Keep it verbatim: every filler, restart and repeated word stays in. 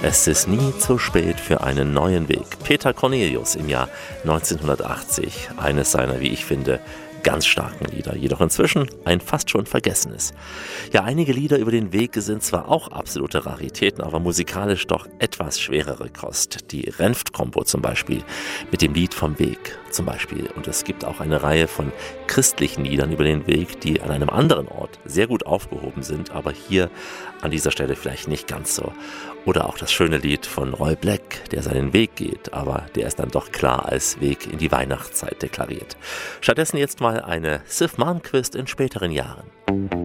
Es ist nie zu spät für einen neuen Weg. Peter Cornelius im Jahr neunzehnhundertachtzig. Eines seiner, wie ich finde, ganz starken Lieder, jedoch inzwischen ein fast schon vergessenes. Ja, einige Lieder über den Weg sind zwar auch absolute Raritäten, aber musikalisch doch etwas schwerere Kost. Die Renft-Kombo zum Beispiel mit dem Lied vom Weg zum Beispiel. Und es gibt auch eine Reihe von christlichen Liedern über den Weg, die an einem anderen Ort sehr gut aufgehoben sind, aber hier an dieser Stelle vielleicht nicht ganz so. Oder auch das schöne Lied von Roy Black, der seinen Weg geht, aber der ist dann doch klar als Weg in die Weihnachtszeit deklariert. Stattdessen jetzt mal eine Sif Malmkvist in späteren Jahren.